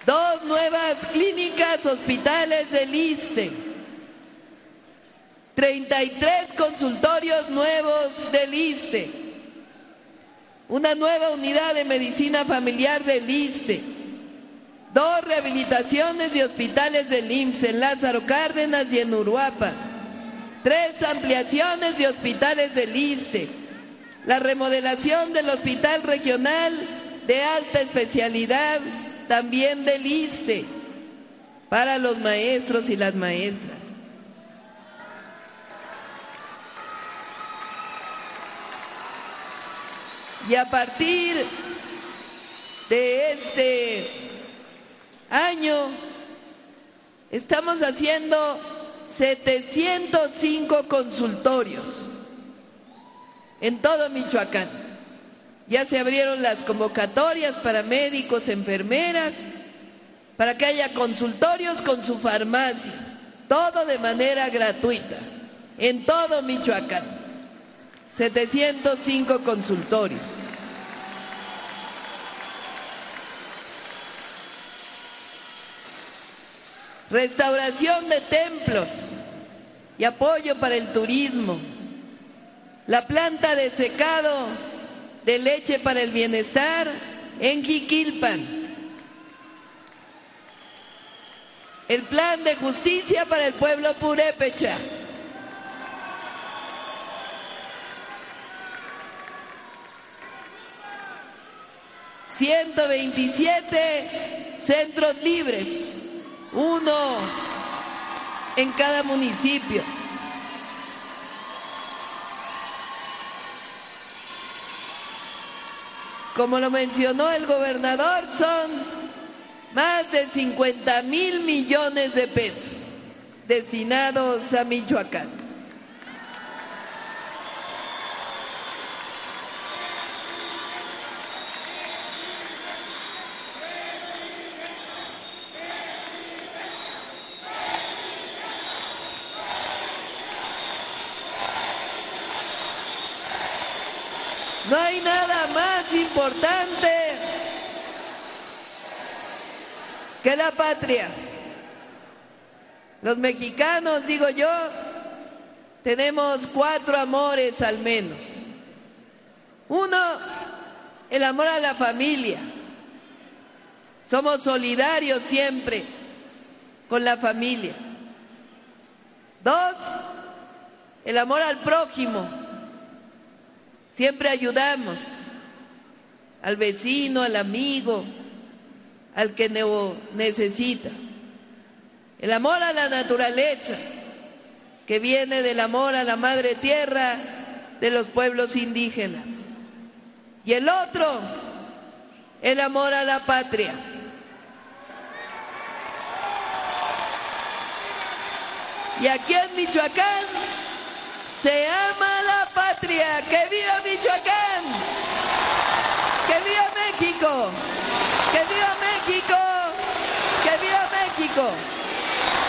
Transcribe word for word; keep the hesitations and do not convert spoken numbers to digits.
Dos nuevas clínicas hospitales del ISSSTE. treinta y tres consultorios nuevos del ISSSTE. Una nueva unidad de medicina familiar del ISSSTE. Dos rehabilitaciones de hospitales del I M S S en Lázaro Cárdenas y en Uruapa. Tres ampliaciones de hospitales del ISSSTE. La remodelación del Hospital Regional de Alta Especialidad, también del ISSSTE, para los maestros y las maestras. Y a partir de este año estamos haciendo setecientos cinco consultorios en todo Michoacán. Ya se abrieron las convocatorias para médicos, enfermeras, para que haya consultorios con su farmacia, todo de manera gratuita, en todo Michoacán. setecientos cinco consultorios. Restauración de templos y apoyo para el turismo. La planta de secado de leche para el bienestar en Jiquilpan. El plan de justicia para el pueblo purépecha. ciento veintisiete centros libres, uno en cada municipio. Como lo mencionó el gobernador, son más de cincuenta mil millones de pesos destinados a Michoacán. No hay nada más importante que la patria. Los mexicanos, digo yo, tenemos cuatro amores al menos. Uno, el amor a la familia. Somos solidarios siempre con la familia. Dos, el amor al prójimo. Siempre ayudamos al vecino, al amigo, al que necesita. El amor a la naturaleza, que viene del amor a la madre tierra de los pueblos indígenas. Y el otro, el amor a la patria. Y aquí en Michoacán se ama la patria. ¡Que viva Michoacán! ¡Que viva México! ¡Que viva México! ¡Que viva México!